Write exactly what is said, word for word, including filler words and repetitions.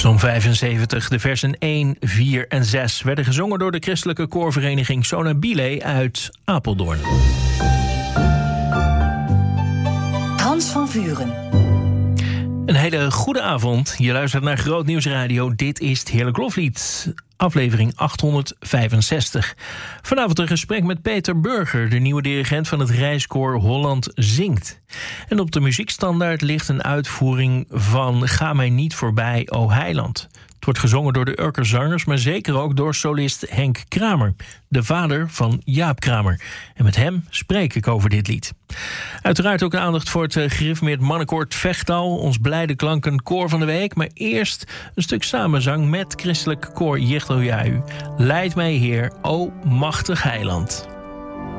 Psalm vijfenzeventig, de versen één, vier en zes... werden gezongen door de christelijke koorvereniging Sonabile uit Apeldoorn. Hans van Vuren. Een hele goede avond. Je luistert naar Groot Nieuws Radio. Dit is het Heerlijk Loflied, aflevering achthonderdvijfenzestig. Vanavond een gesprek met Peter Burger, de nieuwe dirigent van het Reiskoor Holland Zingt. En op de muziekstandaard ligt een uitvoering van Ga mij niet voorbij, o Heiland. Het wordt gezongen door de Urker Zangers, maar zeker ook door solist Henk Kramer, de vader van Jaap Kramer. En met hem spreek ik over dit lied. Uiteraard ook aandacht voor het gereformeerd mannenkoor Vechtal, ons blijde klanken koor van de week. Maar eerst een stuk samenzang met christelijk koor Jichteljahu. Leid mij Heer, o machtig Heiland.